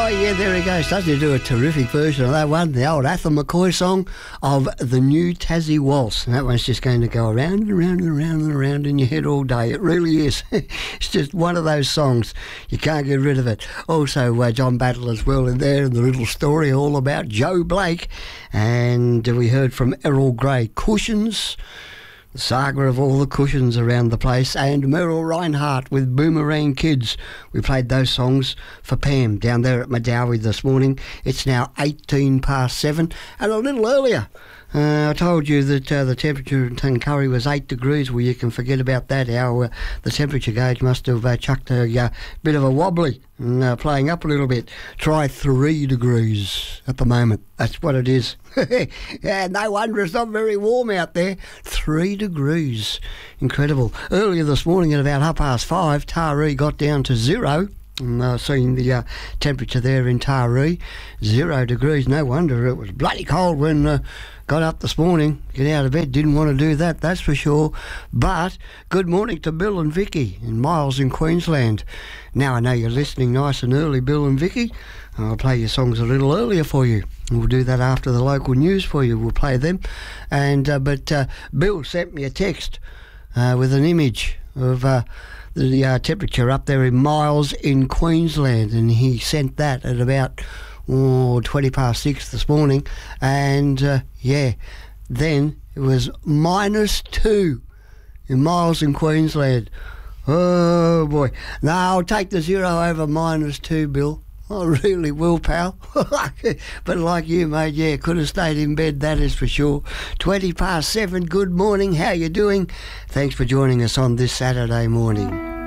Yeah, there he goes. Doesn't he do a terrific version of that one? The old Athol McCoy song of the new Tassie Waltz. And that one's just going to go around and around and around and around in your head all day. It really is. It's just one of those songs. You can't get rid of it. Also, John Battle as well in there, and the little story all about Joe Blake. And we heard from Errol Grey, Cushions. The saga of all the cushions around the place, and Merle Reinhardt with Boomerang Kids. We played those songs for Pam down there at Madawi this morning. It's now 7:18, and a little earlier. I told you that the temperature in Tuncurry was 8 degrees. Well, you can forget about that. The temperature gauge must have chucked a bit of a wobbly and playing up a little bit. Try 3 degrees at the moment. That's what it is. Yeah, no wonder it's not very warm out there. 3 degrees. Incredible. Earlier this morning at about 5:30, Taree got down to 0. Seeing the temperature there in Taree, 0 degrees. No wonder it was bloody cold when got up this morning. Get out of bed, didn't want to do that, that's for sure. But good morning to Bill and Vicky in Miles in Queensland. Now I know you're listening nice and early, Bill and Vicky. I'll play your songs a little earlier for you. We'll do that after the local news for you. We'll play them. But Bill sent me a text with an image of the temperature up there in Miles in Queensland, and he sent that at about 6:20 this morning, and then it was -2 in Miles in Queensland. Oh boy. Now I'll take the 0 over -2, Bill. I really will, pal. But like you, mate, could have stayed in bed, that is for sure. 7:20, good morning, how you doing? Thanks for joining us on this Saturday morning.